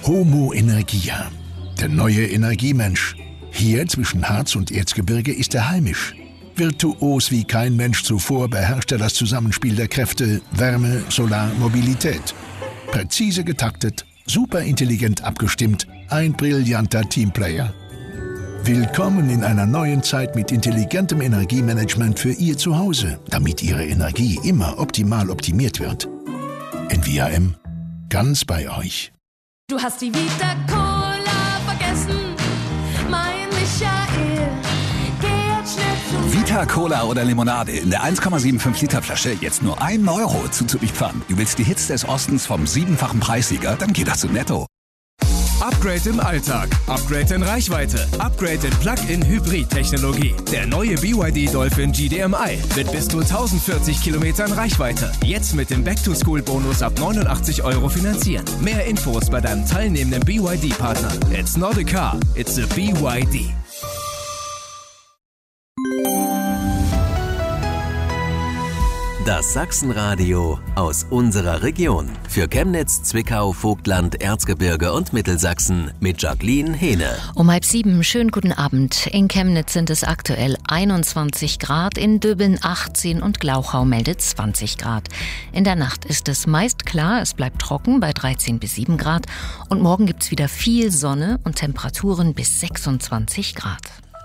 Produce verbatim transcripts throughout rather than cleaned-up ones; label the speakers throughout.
Speaker 1: Homo Energia, der neue Energiemensch. Hier zwischen Harz und Erzgebirge ist er heimisch. Virtuos wie kein Mensch zuvor beherrscht er das Zusammenspiel der Kräfte Wärme, Solar, Mobilität. Präzise getaktet, superintelligent abgestimmt, ein brillanter Teamplayer. Willkommen in einer neuen Zeit mit intelligentem Energiemanagement für Ihr Zuhause, damit Ihre Energie immer optimal optimiert wird. N V A M, ganz bei euch.
Speaker 2: Du hast die Vita Cola vergessen, mein Michael. Geh jetzt schnell zu
Speaker 3: Vita Cola oder Limonade in der eins Komma fünfundsiebzig Liter Flasche jetzt nur ein Euro zu Zürichpfarren. Du willst die Hits des Ostens vom siebenfachen Preissieger? Dann geht das zu Netto.
Speaker 4: Upgrade im Alltag, Upgrade in Reichweite, Upgrade in Plug-in-Hybrid-Technologie. Der neue B Y D Dolphin G D M I mit bis zu tausendvierzig Kilometern Reichweite. Jetzt mit dem Back-to-School-Bonus ab neunundachtzig Euro finanzieren. Mehr Infos bei deinem teilnehmenden B Y D-Partner. It's not a car, it's a B Y D.
Speaker 5: Das Sachsenradio aus unserer Region. Für Chemnitz, Zwickau, Vogtland, Erzgebirge und Mittelsachsen mit Jacqueline Hehne.
Speaker 6: Um halb sieben, schönen guten Abend. In Chemnitz sind es aktuell einundzwanzig Grad, in Döbeln achtzehn und Glauchau meldet zwanzig Grad. In der Nacht ist es meist klar, es bleibt trocken bei dreizehn bis sieben Grad und morgen gibt's wieder viel Sonne und Temperaturen bis sechsundzwanzig Grad.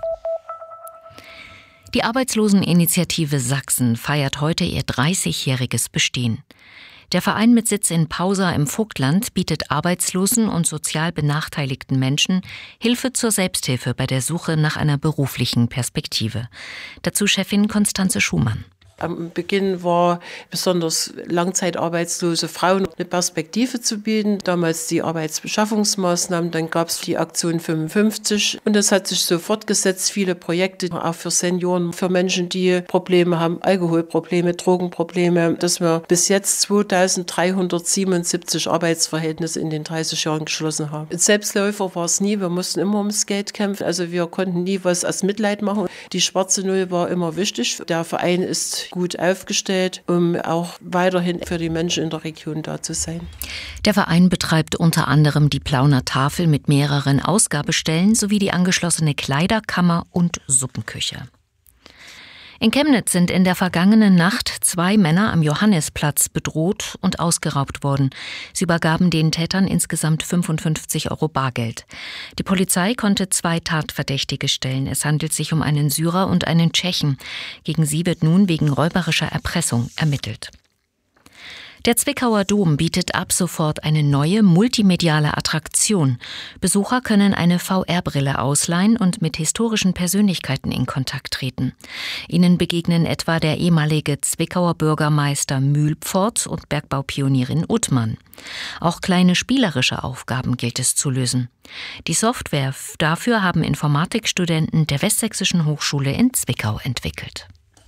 Speaker 6: Die Arbeitsloseninitiative Sachsen feiert heute ihr dreißigjähriges Bestehen. Der Verein mit Sitz in Pausa im Vogtland bietet arbeitslosen und sozial benachteiligten Menschen Hilfe zur Selbsthilfe bei der Suche nach einer beruflichen Perspektive. Dazu Chefin Konstanze Schumann.
Speaker 7: Am Beginn war besonders langzeitarbeitslose Frauen eine Perspektive zu bieten. Damals die Arbeitsbeschaffungsmaßnahmen, dann gab es die Aktion fünfundfünfzig und das hat sich so fortgesetzt. Viele Projekte auch für Senioren, für Menschen, die Probleme haben, Alkoholprobleme, Drogenprobleme, dass wir bis jetzt zweitausenddreihundertsiebenundsiebzig Arbeitsverhältnisse in den dreißig Jahren geschlossen haben. Selbstläufer war es nie, wir mussten immer ums Geld kämpfen, also wir konnten nie was als Mitleid machen. Die schwarze Null war immer wichtig. Der Verein ist gut aufgestellt, um auch weiterhin für die Menschen in der Region da zu sein.
Speaker 6: Der Verein betreibt unter anderem die Plauner Tafel mit mehreren Ausgabestellen sowie die angeschlossene Kleiderkammer und Suppenküche. In Chemnitz sind in der vergangenen Nacht zwei Männer am Johannisplatz bedroht und ausgeraubt worden. Sie übergaben den Tätern insgesamt fünfundfünfzig Euro Bargeld. Die Polizei konnte zwei Tatverdächtige stellen. Es handelt sich um einen Syrer und einen Tschechen. Gegen sie wird nun wegen räuberischer Erpressung ermittelt. Der Zwickauer Dom bietet ab sofort eine neue multimediale Attraktion. Besucher können eine V R-Brille ausleihen und mit historischen Persönlichkeiten in Kontakt treten. Ihnen begegnen etwa der ehemalige Zwickauer Bürgermeister Mühlpfort und Bergbaupionierin Uttmann. Auch kleine spielerische Aufgaben gilt es zu lösen. Die Software dafür haben Informatikstudenten der Westsächsischen Hochschule in Zwickau entwickelt.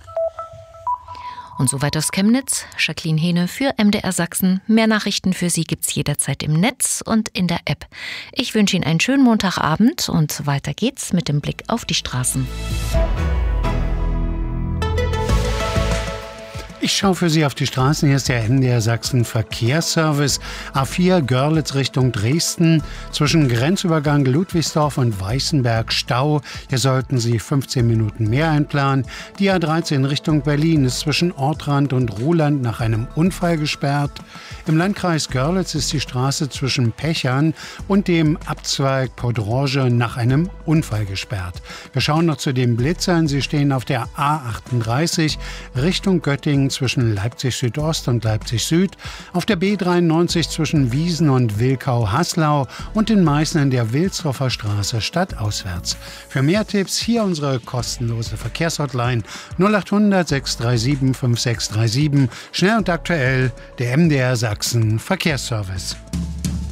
Speaker 6: Und soweit aus Chemnitz, Jacqueline Hehne für M D R Sachsen. Mehr Nachrichten für Sie gibt's jederzeit im Netz und in der App. Ich wünsche Ihnen einen schönen Montagabend und weiter geht's mit dem Blick auf die Straßen.
Speaker 8: Ich schaue für Sie auf die Straßen. Hier ist der M D R Sachsen Verkehrsservice. A vier Görlitz Richtung Dresden. Zwischen Grenzübergang Ludwigsdorf und Weißenberg Stau. Hier sollten Sie fünfzehn Minuten mehr einplanen. Die A dreizehn Richtung Berlin ist zwischen Ortrand und Ruhland nach einem Unfall gesperrt. Im Landkreis Görlitz ist die Straße zwischen Pechern und dem Abzweig Podroge nach einem Unfall gesperrt. Wir schauen noch zu den Blitzern. Sie stehen auf der A achtunddreißig Richtung Göttingen zwischen Leipzig Südost und Leipzig Süd, auf der B dreiundneunzig zwischen Wiesen und Wilkau-Haslau und in Meißen in der Wilsdorfer Straße stadtauswärts. Für mehr Tipps hier unsere kostenlose Verkehrshotline null achthundert sechs drei sieben fünf sechs drei sieben. Schnell und aktuell der M D R Sachsen Verkehrsservice.